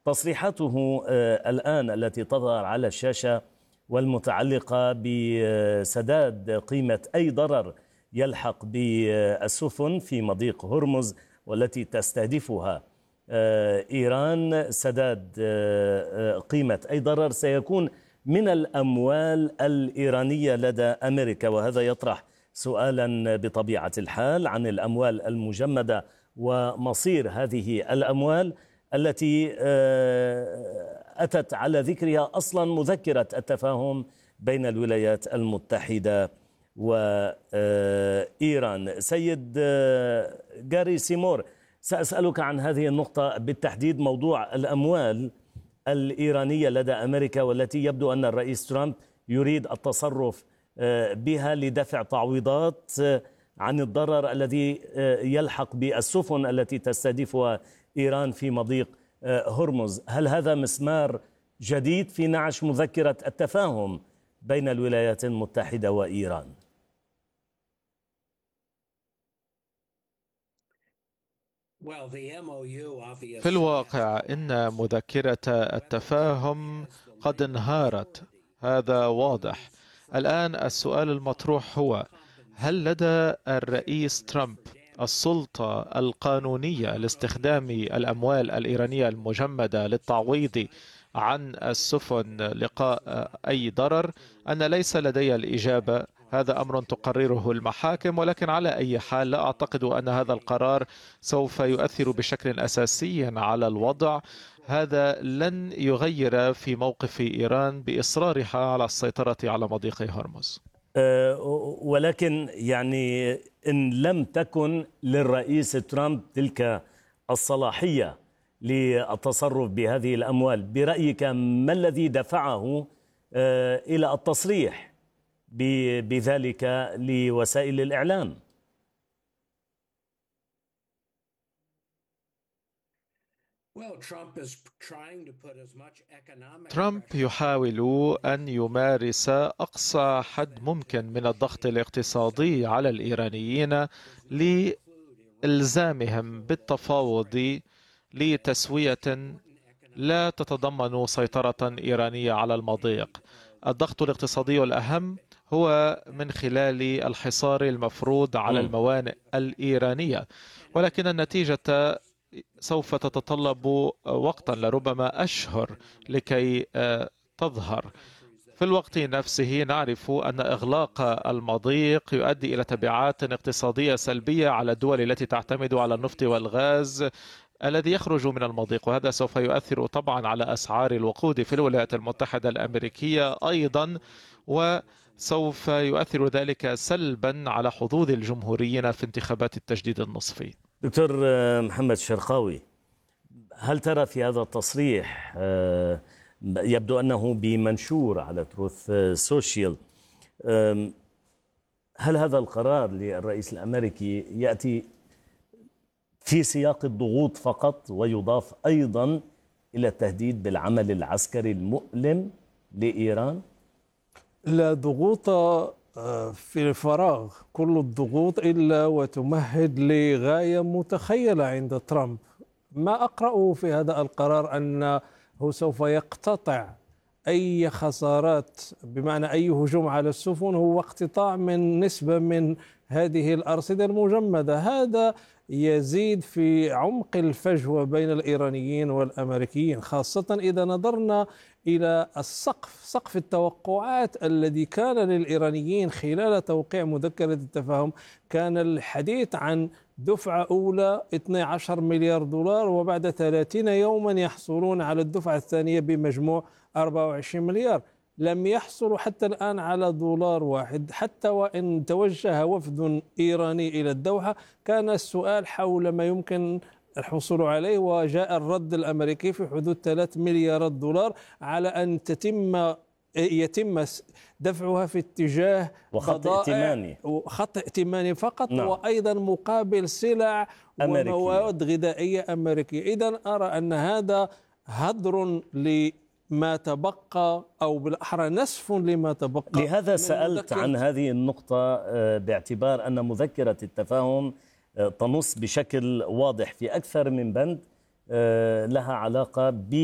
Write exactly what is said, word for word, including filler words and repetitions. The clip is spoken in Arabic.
تصريحاته الآن التي تظهر على الشاشة والمتعلقة بسداد قيمة أي ضرر يلحق بالسفن في مضيق هرمز والتي تستهدفها إيران، سداد قيمة أي ضرر سيكون من الأموال الإيرانية لدى أمريكا، وهذا يطرح سؤالا بطبيعة الحال عن الأموال المجمدة ومصير هذه الأموال التي أتت على ذكرها أصلا مذكرة التفاهم بين الولايات المتحدة وإيران. سيد جاري سيمور، سأسألك عن هذه النقطة بالتحديد، موضوع الأموال الإيرانية لدى أمريكا والتي يبدو أن الرئيس ترامب يريد التصرف بها لدفع تعويضات عن الضرر الذي يلحق بالسفن التي تستهدفها إيران في مضيق هرمز. هل هذا مسمار جديد في نعش مذكرة التفاهم بين الولايات المتحدة وإيران؟ في الواقع إن مذكرة التفاهم قد انهارت، هذا واضح. الآن السؤال المطروح هو: هل لدى الرئيس ترامب السلطة القانونية لاستخدام الأموال الإيرانية المجمدة للتعويض عن السفن لقاء أي ضرر؟ أنا ليس لدي الإجابة، هذا أمر تقرره المحاكم، ولكن على أي حال لا أعتقد أن هذا القرار سوف يؤثر بشكل أساسي على الوضع. هذا لن يغير في موقف إيران بإصرارها على السيطرة على مضيق هرمز. ولكن يعني إن لم تكن للرئيس ترامب تلك الصلاحية للتصرف بهذه الأموال، برأيك ما الذي دفعه إلى التصريح بذلك لوسائل الإعلام؟ ترامب يحاول أن يمارس أقصى حد ممكن من الضغط الاقتصادي على الإيرانيين لإلزامهم بالتفاوض لتسوية لا تتضمن سيطرة إيرانية على المضيق. الضغط الاقتصادي الأهم هو من خلال الحصار المفروض على الموانئ الإيرانية، ولكن النتيجة سوف تتطلب وقتا، لربما أشهر، لكي تظهر. في الوقت نفسه نعرف أن إغلاق المضيق يؤدي إلى تبعات اقتصادية سلبية على الدول التي تعتمد على النفط والغاز الذي يخرج من المضيق، وهذا سوف يؤثر طبعا على أسعار الوقود في الولايات المتحدة الأمريكية أيضا، وسوف يؤثر ذلك سلبا على حظوظ الجمهوريين في انتخابات التجديد النصفي. دكتور محمد شرقاوي، هل ترى في هذا التصريح، يبدو أنه بمنشور على تروث سوشيال، هل هذا القرار للرئيس الأمريكي يأتي في سياق الضغوط فقط ويضاف أيضا إلى التهديد بالعمل العسكري المؤلم لإيران؟ لا ضغوط في الفراغ، كل الضغوط إلا وتمهد لغاية متخيلة عند ترامب. ما أقرأه في هذا القرار أنه سوف يقتطع أي خسارات، بمعنى أي هجوم على السفن هو اقتطاع من نسبة من هذه الأرصدة المجمدة. هذا يزيد في عمق الفجوة بين الإيرانيين والأمريكيين، خاصة إذا نظرنا إلى السقف، سقف التوقعات الذي كان للإيرانيين خلال توقيع مذكرة التفاهم. كان الحديث عن دفعة أولى اثني عشر مليار دولار، وبعد ثلاثين يوما يحصلون على الدفعة الثانية بمجموع أربعة وعشرين مليار. لم يحصلوا حتى الآن على دولار واحد، حتى وإن توجه وفد إيراني إلى الدوحة كان السؤال حول ما يمكن الحصول عليه، وجاء الرد الأمريكي في حدود ثلاث مليارات دولار على أن تتم يتم دفعها في اتجاه وخط ائتماني خط ائتماني فقط. نعم. وأيضا مقابل سلع أمريكية ومواد غذائية أمريكية. إذن أرى أن هذا هدر ل ما تبقى، أو بالأحرى نسف لما تبقى. لهذا سألت عن هذه النقطة، باعتبار أن مذكرة التفاهم تنص بشكل واضح في أكثر من بند لها علاقة ب